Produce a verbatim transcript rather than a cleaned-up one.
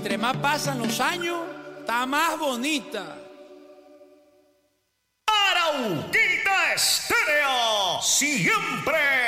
entre más pasan los años, está más bonita. Arauquita Estéreo, siempre